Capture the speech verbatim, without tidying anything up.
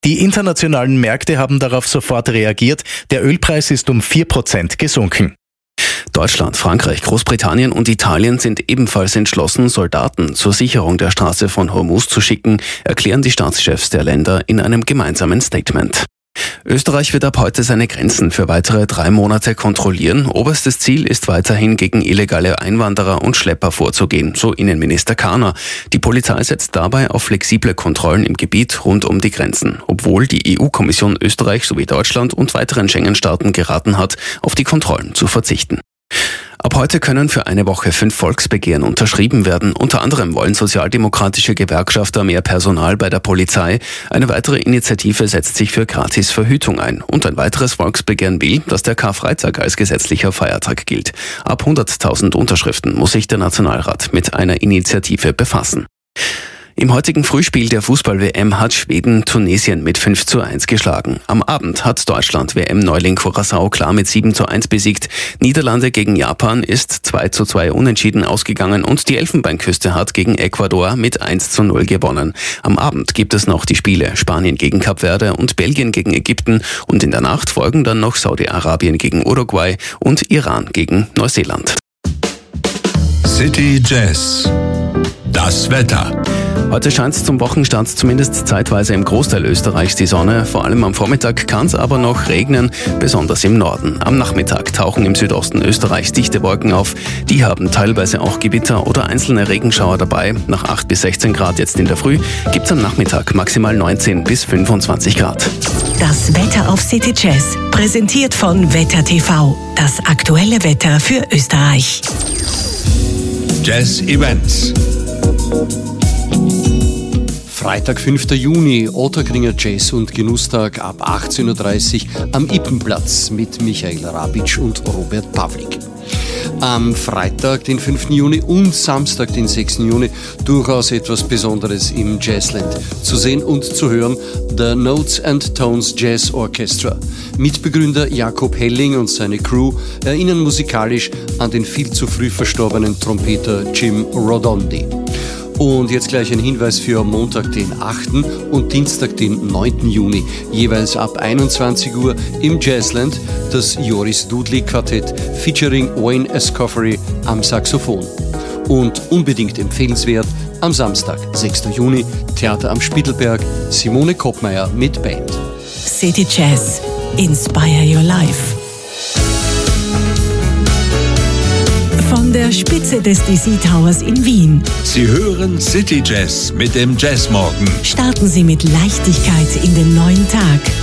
Die internationalen Märkte haben darauf sofort reagiert. Der Ölpreis ist um vier Prozent gesunken. Deutschland, Frankreich, Großbritannien und Italien sind ebenfalls entschlossen, Soldaten zur Sicherung der Straße von Hormuz zu schicken, erklären die Staatschefs der Länder in einem gemeinsamen Statement. Österreich wird ab heute seine Grenzen für weitere drei Monate kontrollieren. Oberstes Ziel ist weiterhin, gegen illegale Einwanderer und Schlepper vorzugehen, so Innenminister Kahner. Die Polizei setzt dabei auf flexible Kontrollen im Gebiet rund um die Grenzen, obwohl die E U-Kommission Österreich sowie Deutschland und weiteren Schengen-Staaten geraten hat, auf die Kontrollen zu verzichten. Ab heute können für eine Woche fünf Volksbegehren unterschrieben werden. Unter anderem wollen sozialdemokratische Gewerkschafter mehr Personal bei der Polizei. Eine weitere Initiative setzt sich für Gratisverhütung ein. Und ein weiteres Volksbegehren will, dass der Karfreitag als gesetzlicher Feiertag gilt. Ab hunderttausend Unterschriften muss sich der Nationalrat mit einer Initiative befassen. Im heutigen Frühspiel der Fußball-W M hat Schweden Tunesien mit fünf zu eins geschlagen. Am Abend hat Deutschland W M-Neuling Curaçao klar mit sieben zu eins besiegt. Niederlande gegen Japan ist zwei zu zwei unentschieden ausgegangen und die Elfenbeinküste hat gegen Ecuador mit eins zu null gewonnen. Am Abend gibt es noch die Spiele Spanien gegen Kap Verde und Belgien gegen Ägypten und in der Nacht folgen dann noch Saudi-Arabien gegen Uruguay und Iran gegen Neuseeland. City Jazz. Das Wetter. Heute scheint es zum Wochenstart zumindest zeitweise im Großteil Österreichs die Sonne. Vor allem am Vormittag kann es aber noch regnen, besonders im Norden. Am Nachmittag tauchen im Südosten Österreichs dichte Wolken auf. Die haben teilweise auch Gewitter oder einzelne Regenschauer dabei. Nach acht bis sechzehn Grad jetzt in der Früh gibt es am Nachmittag maximal neunzehn bis fünfundzwanzig Grad. Das Wetter auf City Jazz, präsentiert von Wetter T V. Das aktuelle Wetter für Österreich. Jazz Events. Freitag, fünfter Juni, Ottakringer Jazz- und Genusstag ab achtzehn Uhr dreißig am Ippenplatz mit Michael Rabitsch und Robert Pawlik. Am Freitag, den fünften Juni und Samstag, den sechsten Juni, durchaus etwas Besonderes im Jazzland. Zu sehen und zu hören, The Notes and Tones Jazz Orchestra. Mitbegründer Jakob Helling und seine Crew erinnern musikalisch an den viel zu früh verstorbenen Trompeter Jim Rodondi. Und jetzt gleich ein Hinweis für Montag, den achten und Dienstag, den neunten Juni, jeweils ab einundzwanzig Uhr im Jazzland, das Joris Dudley Quartett featuring Wayne Escoffery am Saxophon. Und unbedingt empfehlenswert, am Samstag, sechsten Juni, Theater am Spittelberg, Simone Koppmeier mit Band. City Jazz. Inspire your life. Von der Spitze des D C Towers in Wien. Sie hören City Jazz mit dem Jazzmorgen. Starten Sie mit Leichtigkeit in den neuen Tag.